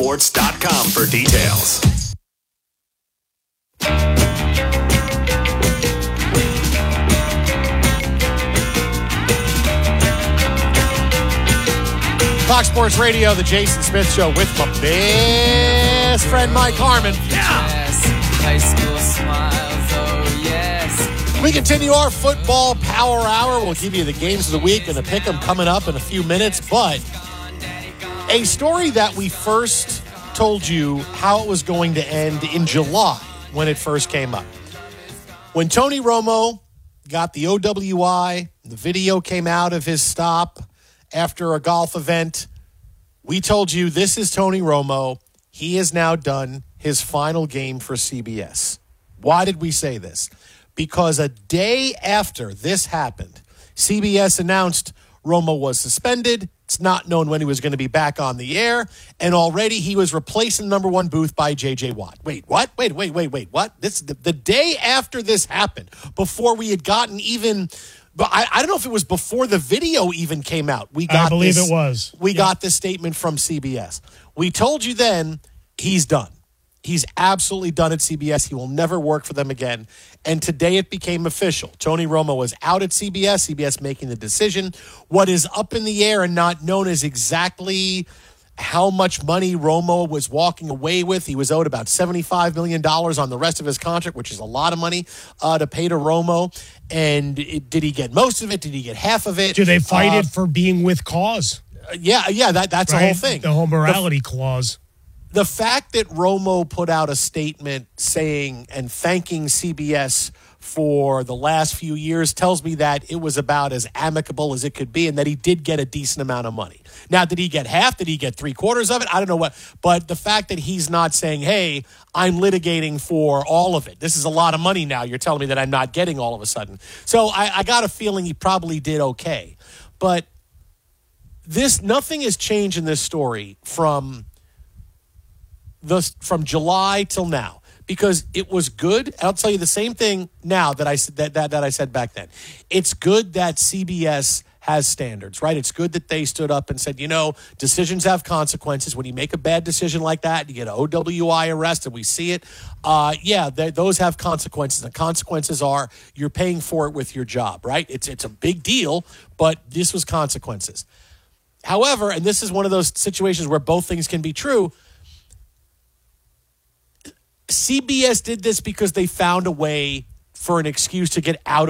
FoxSports.com for details. Fox Sports Radio, the Jason Smith Show with my best friend Mike Harmon. Yes, high school smiles, oh yes. We continue our football power hour. We'll give you the games of the week and the pick 'em coming up in a few minutes. But a story that we first told you how it was going to end in July when it first came up. When Tony Romo got the OWI, the video came out of his stop after a golf event, we told you this is Tony Romo. He has now done his final game for CBS. Why did we say this? Because a day after this happened, CBS announced Romo was suspended. It's not known when he was going to be back on the air. And already he was replacing number one booth by J.J. Watt. Wait, what? Wait, what? This the day after this happened, before we had gotten even... But I don't know if it was before the video even came out. I believe it was. We got this statement from CBS. We told you then he's done. He's absolutely done at CBS. He will never work for them again. And today it became official. Tony Romo was out at CBS, CBS making the decision. What is up in the air and not known is exactly how much money Romo was walking away with. He was owed about $75 million on the rest of his contract, which is a lot of money to pay to Romo. And did he get most of it? Did he get half of it? Do they fight it for being with cause? Yeah, that's right? The whole thing. The whole morality clause. The fact that Romo put out a statement saying and thanking CBS for the last few years tells me that it was about as amicable as it could be and that he did get a decent amount of money. Now, did he get half? Did he get 3/4 of it? I don't know what. But the fact that he's not saying, hey, I'm litigating for all of it. This is a lot of money now. You're telling me that I'm not getting all of a sudden. So I got a feeling he probably did okay. But nothing has changed in this story from July till now. Because it was good. I'll tell you the same thing now that I said back then. It's good that CBS has standards, right? It's good that they stood up and said, decisions have consequences. When you make a bad decision like that, you get an OWI arrest, and we see it. Those have consequences. The consequences are you're paying for it with your job, right? It's a big deal, but this was consequences. However, and this is one of those situations where both things can be true, CBS did this because they found a way for an excuse to get out